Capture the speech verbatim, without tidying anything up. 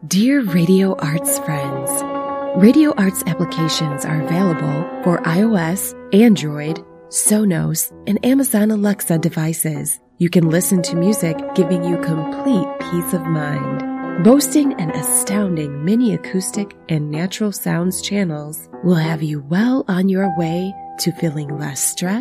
Dear Radio Arts friends, Radio Arts applications are available for iOS, Android, Sonos, and Amazon Alexa devices. You can listen to music giving you complete peace of mind. Boasting an astounding mini acoustic and natural sounds channels will have you well on your way to feeling less stressed